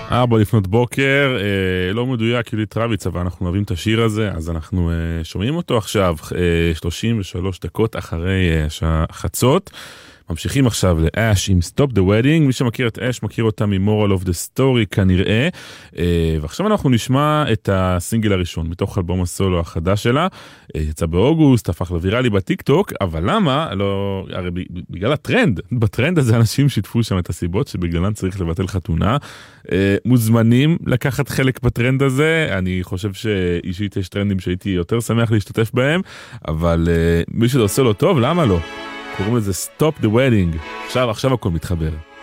4 לפנות בוקר, לא מדויק יולית רביץ, אבל אנחנו אוהבים את השיר הזה, אז אנחנו שומעים אותו עכשיו, 33 דקות אחרי חצות. ממשיכים עכשיו לאש עם Stop the Wedding. מי שמכיר את אש מכיר אותה מ-Moral of the Story כנראה, ועכשיו אנחנו נשמע את הסינגל הראשון מתוך אלבום הסולו החדש שלה. יצא באוגוסט, הפך לוויראלי בטיק טוק, אבל למה? לא, הרי בגלל הטרנד. בטרנד הזה אנשים שיתפו שם את הסיבות שבגללן צריך לבטל חתונה. מוזמנים לקחת חלק בטרנד הזה. אני חושב שאישית יש טרנדים שהייתי יותר שמח להשתתף בהם, אבל מי שזה עושה לו טוב, למה לא? קוראים לזה Stop the Wedding. עכשיו הכל מתחבר.